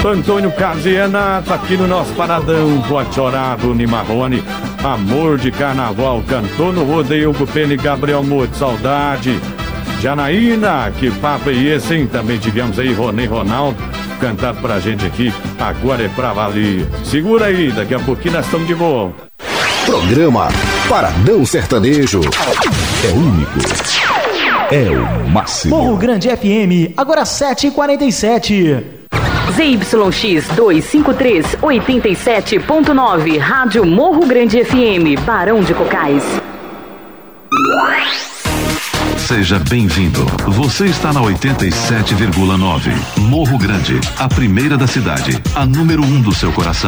Antônio Casianato aqui no nosso paradão. Pode chorar, Bruno Marrone. Amor de Carnaval cantou no rodeio com o Pene Gabriel Moura, saudade. Janaína, que papo é esse, hein? Também tivemos aí Ronei Ronaldo cantado pra gente aqui. Agora é pra valer. Segura aí, daqui a pouquinho nós estamos de volta. Programa Paradão Sertanejo. É único. É o máximo. Morro Grande FM, agora 7h47. ZYX 253, 87.9, Rádio Morro Grande FM, Barão de Cocais. Seja bem-vindo. Você está na 87,9. Morro Grande, a primeira da cidade, a número 1 do seu coração.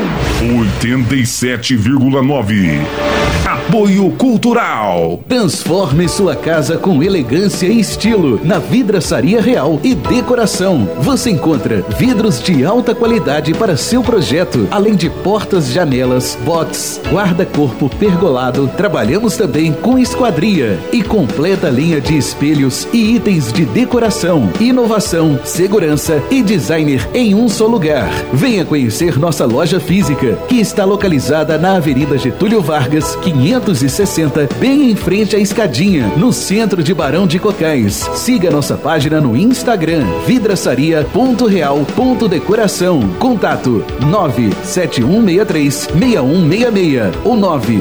87,9. Apoio Cultural. Transforme sua casa com elegância e estilo na Vidraçaria Real e Decoração. Você encontra vidros de alta qualidade para seu projeto, além de portas, janelas, box, guarda-corpo pergolado. Trabalhamos também com esquadria e completa linha de espelhos e itens de decoração, inovação, segurança e designer em um só lugar. Venha conhecer nossa loja física, que está localizada na Avenida Getúlio Vargas, 560, bem em frente à Escadinha, no centro de Barão de Cocais. Siga nossa página no Instagram, vidraçaria.real.decoração. Contato 97163-6166 ou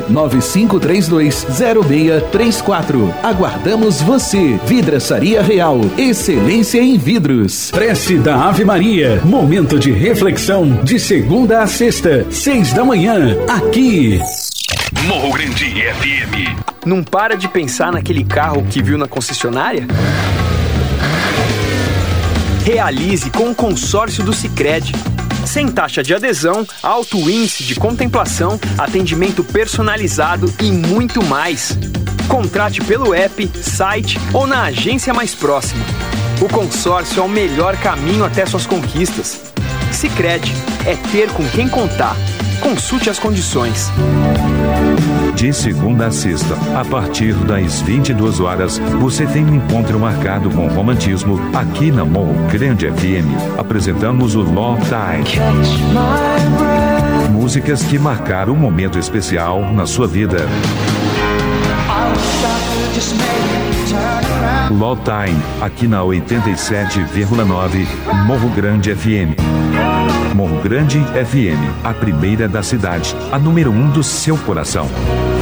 99532-0634. Aguardamos você. Vidraçaria Real, excelência em vidros. Prece da Ave Maria, momento de reflexão, de segunda a sexta, 6 da manhã, aqui. Morro Grande FM. Não para de pensar naquele carro que viu na concessionária? Realize com o consórcio do Sicredi. Sem taxa de adesão, alto índice de contemplação, atendimento personalizado e muito mais. Contrate pelo app, site ou na agência mais próxima. O consórcio é o melhor caminho até suas conquistas. Sicredi, é ter com quem contar. Consulte as condições. De segunda a sexta, a partir das 22 horas, você tem um encontro marcado com romantismo aqui na Morro Grande FM. Apresentamos o Love Time. Músicas que marcaram um momento especial na sua vida. Love Time, aqui na 87,9 Morro Grande FM. Morro Grande FM, a primeira da cidade, a número 1 do seu coração.